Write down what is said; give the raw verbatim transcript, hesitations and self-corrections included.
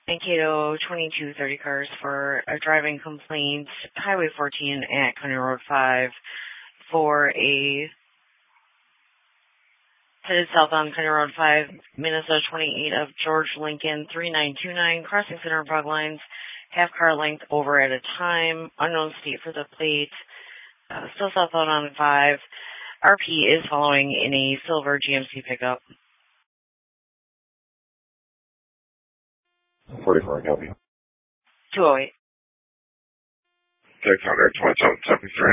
Mankato twenty-two thirty cars for a driving complaint, Highway fourteen at County Road five for a headed south on County Road five, Minnesota twenty-eight of George Lincoln three nine two nine, crossing center and fog lines, half car length over at a time, unknown state for the plate, uh, still southbound on five. R P is following in a silver G M C pickup. forty-four, I copy. two oh eight. six hundred, twenty-seven seventy-three.